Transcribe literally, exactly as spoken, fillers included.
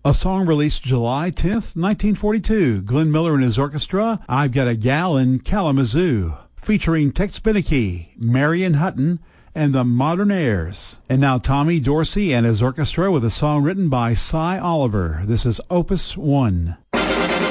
A song released July tenth, nineteen forty-two. Glenn Miller and his orchestra, I've Got a Gal in Kalamazoo, featuring Tex Beneke, Marion Hutton, and the Modernaires. And now Tommy Dorsey and his orchestra with a song written by Cy Oliver. This is Opus one.